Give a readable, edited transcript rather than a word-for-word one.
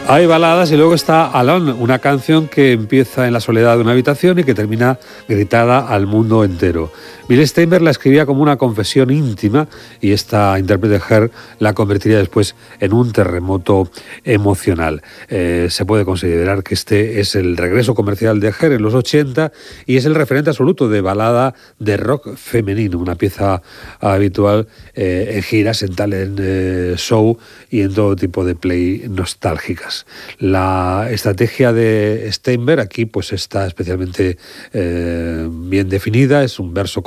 Hay baladas y luego está Alone, una canción que empieza en la soledad de una habitación y que termina gritada al mundo entero. Bill Steinberg la escribía como una confesión íntima y esta intérprete Her la convertiría después en un terremoto emocional. Se puede considerar que este es el regreso comercial de Her en los 80 y es el referente absoluto de balada de rock femenino, una pieza habitual en giras, en talent show y en todo tipo de play nostálgicas. La estrategia de Steinberg aquí pues está especialmente bien definida, es un verso